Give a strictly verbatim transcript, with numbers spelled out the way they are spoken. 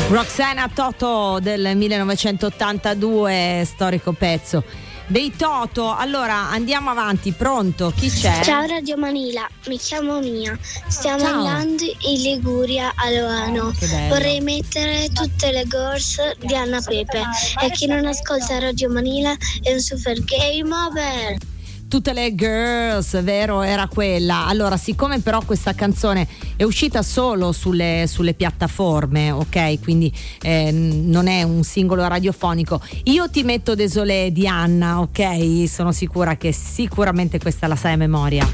Roxana Toto del millenovecentottantadue, storico pezzo dei Toto. Allora andiamo avanti, pronto? Chi c'è? Ciao Radio Manila, mi chiamo Mia, stiamo Ciao. andando in Liguria a Loano. Oh, che bello. Vorrei mettere tutte le girls di Anna Pepe e chi non ascolta Radio Manila è un super game over. Tutte le girls, vero, era quella. Allora, siccome però questa canzone è uscita solo sulle, sulle piattaforme, ok? Quindi eh, non è un singolo radiofonico. Io ti metto Désolé di Anna, ok? Sono sicura che sicuramente questa la sai a memoria.